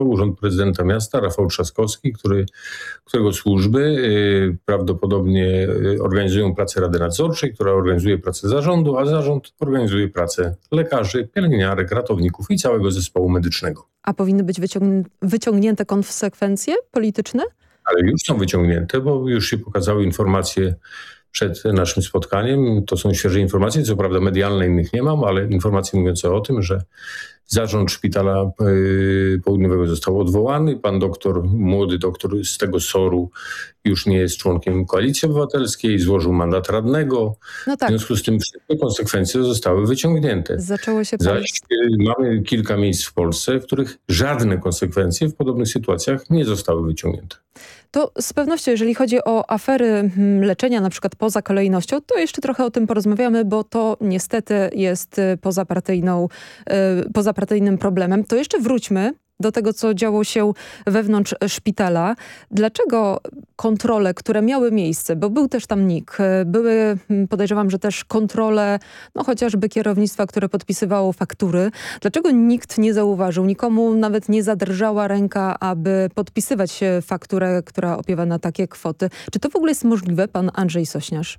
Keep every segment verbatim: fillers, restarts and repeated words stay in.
Urząd Prezydenta Miasta, Rafał Trzaskowski, który, którego służby y, prawdopodobnie y, organizują pracę Rady Nadzorczej, która organizuje pracę zarządu, a zarząd organizuje pracę lekarzy, pielęgniarek, ratowników i całego zespołu medycznego. A powinny być wyciągn- wyciągnięte konsekwencje polityczne? Ale już są wyciągnięte, bo już się pokazały informacje przed naszym spotkaniem. To są świeże informacje, co prawda medialne, innych nie mam, ale informacje mówiące o tym, że zarząd szpitala yy, południowego został odwołany. Pan doktor, młody doktor z tego soru już nie jest członkiem Koalicji Obywatelskiej, złożył mandat radnego. No tak. W związku z tym wszystkie konsekwencje zostały wyciągnięte. Zaczęło się Zaś yy, mamy kilka miejsc w Polsce, w których żadne konsekwencje w podobnych sytuacjach nie zostały wyciągnięte. To z pewnością, jeżeli chodzi o afery leczenia, na przykład poza kolejnością, to jeszcze trochę o tym porozmawiamy, bo to niestety jest pozapartyjną, pozapartyjnym problemem. To jeszcze wróćmy do tego, co działo się wewnątrz szpitala. Dlaczego kontrole, które miały miejsce, bo był też tam N I K, były, podejrzewam, że też kontrole, no chociażby kierownictwa, które podpisywało faktury. Dlaczego nikt nie zauważył, nikomu nawet nie zadrżała ręka, aby podpisywać fakturę, która opiewa na takie kwoty? Czy to w ogóle jest możliwe, pan Andrzej Sośnierz?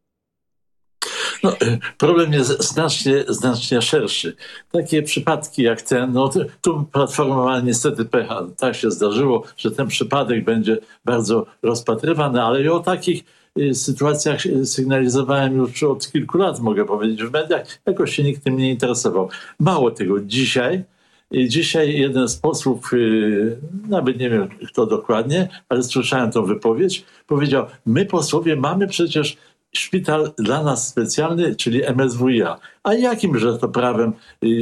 No, problem jest znacznie, znacznie szerszy. Takie przypadki jak ten, no tu Platforma ma niestety pecha. Tak się zdarzyło, że ten przypadek będzie bardzo rozpatrywany, ale i o takich sytuacjach sygnalizowałem już od kilku lat, mogę powiedzieć, w mediach. Jakoś się nikt tym nie interesował. Mało tego, dzisiaj Dzisiaj jeden z posłów, nawet nie wiem kto dokładnie, ale słyszałem tą wypowiedź, powiedział: my posłowie mamy przecież szpital dla nas specjalny, czyli M S W iA. A jakimże to prawem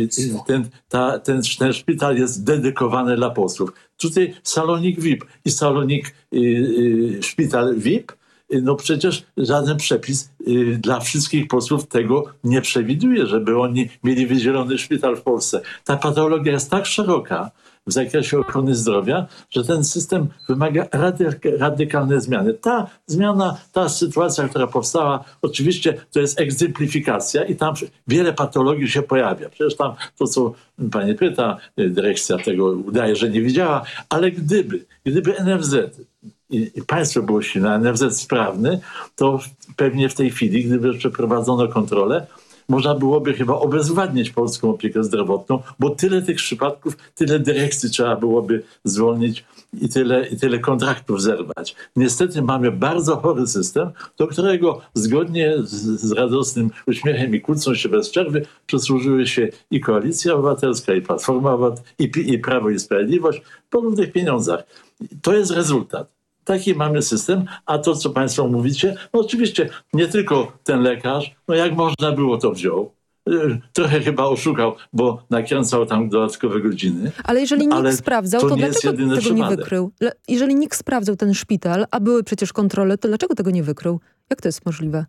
ten, ta, ten, ten szpital jest dedykowany dla posłów? Tutaj salonik V I P i salonik y, y, szpital V I P, no przecież żaden przepis y, dla wszystkich posłów tego nie przewiduje, żeby oni mieli wydzielony szpital w Polsce. Ta patologia jest tak szeroka w zakresie ochrony zdrowia, że ten system wymaga radyk- radykalnej zmiany. Ta zmiana, ta sytuacja, która powstała, oczywiście to jest egzemplifikacja i tam wiele patologii się pojawia. Przecież tam to, co pani pyta, dyrekcja tego udaje, że nie widziała, ale gdyby, gdyby N F Z i państwo było silne, N F Z sprawny, to pewnie w tej chwili, gdyby przeprowadzono kontrolę, można byłoby chyba obezwładnić polską opiekę zdrowotną, bo tyle tych przypadków, tyle dyrekcji trzeba byłoby zwolnić i tyle, i tyle kontraktów zerwać. Niestety mamy bardzo chory system, do którego zgodnie z, z radosnym uśmiechem i kłócą się bez przerwy przysłużyły się i Koalicja Obywatelska, i Platforma Obywatelska, i, i Prawo i Sprawiedliwość po różnych pieniądzach. To jest rezultat. Taki mamy system, a to, co państwo mówicie, no oczywiście nie tylko ten lekarz, no jak można było to wziął. Trochę chyba oszukał, bo nakręcał tam dodatkowe godziny. Ale jeżeli nikt ale sprawdzał, to, to dlaczego tego przypadek. nie wykrył? Jeżeli nikt sprawdzał ten szpital, a były przecież kontrole, to dlaczego tego nie wykrył? Jak to jest możliwe?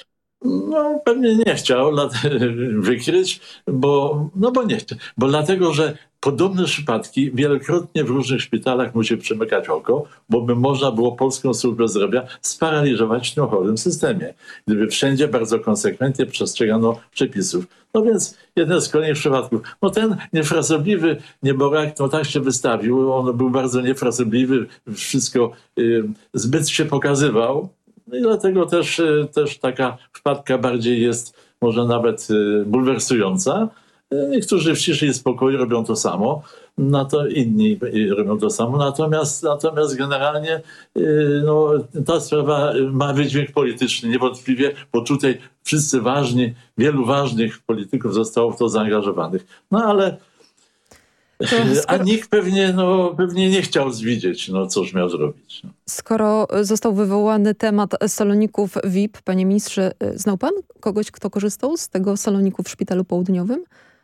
No pewnie nie chciał wykryć, bo, no bo nie chciał. Bo dlatego, że podobne przypadki wielokrotnie w różnych szpitalach musi przymykać oko, bo by można było polską służbę zdrowia sparaliżować w tym chorym systemie. Gdyby wszędzie bardzo konsekwentnie przestrzegano przepisów. No więc jeden z kolejnych przypadków. No ten niefrasobliwy nieborak, no tak się wystawił. On był bardzo niefrasobliwy, wszystko y, zbyt się pokazywał. No i dlatego też, też taka wpadka bardziej jest może nawet bulwersująca. Niektórzy w ciszy i spokoju robią to samo, no to inni robią to samo. Natomiast, natomiast generalnie no, ta sprawa ma wydźwięk polityczny niewątpliwie, bo tutaj wszyscy ważni, wielu ważnych polityków zostało w to zaangażowanych. No ale skoro... A nikt pewnie, no, pewnie nie chciał widzieć, no cóż miał zrobić. No. Skoro został wywołany temat saloników V I P, panie ministrze, znał pan kogoś, kto korzystał z tego saloniku w Szpitalu Południowym?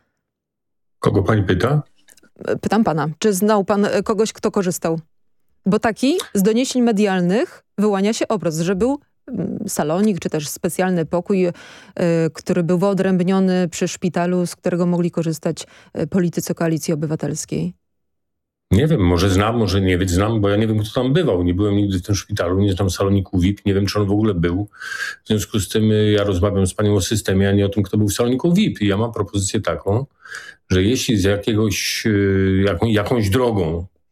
Kogo pani pyta? Pytam pana, czy znał pan kogoś, kto korzystał? Bo taki z doniesień medialnych wyłania się obraz, że był salonik, czy też specjalny pokój, y, który był wyodrębniony przy szpitalu, z którego mogli korzystać politycy Koalicji Obywatelskiej. Nie wiem, może znam, może nie wiem, znam, bo ja nie wiem, kto tam bywał. Nie byłem nigdy w tym szpitalu, nie znam saloniku V I P, nie wiem, czy on w ogóle był. W związku z tym ja rozmawiam z panią o systemie, a nie o tym, kto był w saloniku V I P. I ja mam propozycję taką, że jeśli z jakiegoś, jaką, jakąś drogą